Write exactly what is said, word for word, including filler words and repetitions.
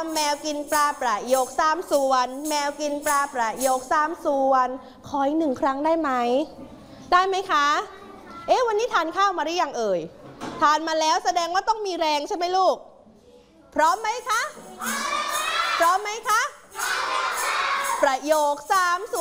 ำแมวกินปลาประโยคสามส่วนแมวกินปลาประโยคสามส่วนขออีกหนึ่งครั้งได้ไหมได้ไหมคะเอ๊ะวันนี้ทานข้าวมาหรือยังเอ่ยทานมาแล้วแสดงว่าต้องมีแรงใช่ไหมลูกพร้อมไหมคะพร้อมไหมคะประโยคสาม